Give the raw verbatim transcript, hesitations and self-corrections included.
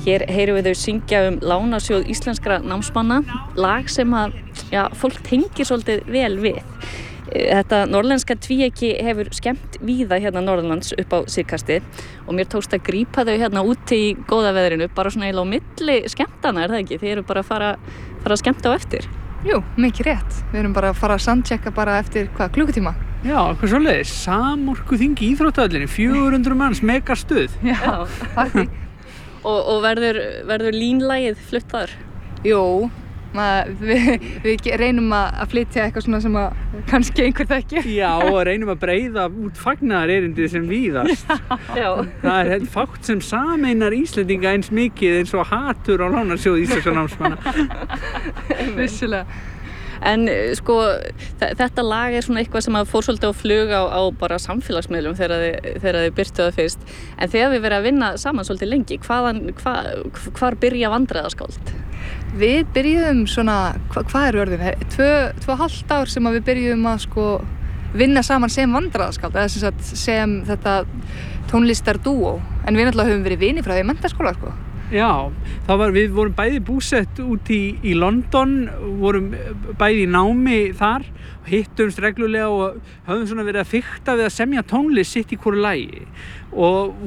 Hér heyrum við þau syngja um Lánasjóð íslenskra námsmanna, lag sem að já, fólk tengir svolítið vel við. Þetta norðlenska tvíeyki hefur skemmt víða hérna norðanlands upp á síðkastið og mér tókst að grípa þau hérna úti í góða veðrinu, bara svona eiginlega á milli skemmtana, er það ekki? Þið eru bara að fara, fara að skemmta á eftir. Jú, mikið rétt. Við erum bara að fara að soundchecka bara eftir hvað, klukkutíma? Já, hvað svoleiðis, Samorkuþing í íþróttavöllin, fjögur hundruð manns, megastuð. Já, takk. og, og verður, verður línlagið flutt þar? Jú, maður, við, við reynum að flytja eitthvað svona sem að kannski einhver þekkir. Já, og reynum að breiða út fagnaðarerindið sem víðast. Já. Það er fátt sem sameinar Íslendinga eins mikið eins og hatur á Lánasjóð íslenskra námsmanna. Vissulega. En sko, þetta lag er svona eitthvað sem að fór svolítið á flug á, á bara samfélagsmiðlum þegar þið, þegar þið byrtuðu það fyrst. En þegar við verðum að vinna saman svolítið lengi, hvaðan, hva, hvar byrja vandræðaskáld? Við byrjuðum svona, hva, hvað er orðin? Tvö, tvö hálft ár sem að við byrjuðum að sko vinna saman sem vandræðaskáld, eða sem, sagt, sem þetta tónlistardúó. En við náttúrulega höfum verið vinir frá því í menntaskóla sko. Já, það var, við vorum bæði búsett út í, í London, vorum bæði í námi þar, hittumst reglulega og höfum svona verið að fikta við að semja tónlist sitt í hvoru lagi og